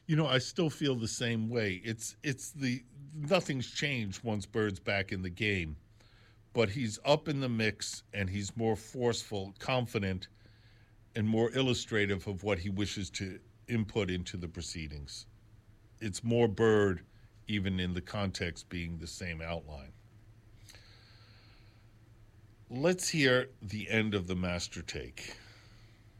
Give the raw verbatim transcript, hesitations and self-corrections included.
You know, I still feel the same way. It's it's the nothing's changed once Bird's back in the game, but he's up in the mix and he's more forceful, confident, and more illustrative of what he wishes to input into the proceedings. It's more Bird, even in the context being the same outline. Let's hear the end of the master take.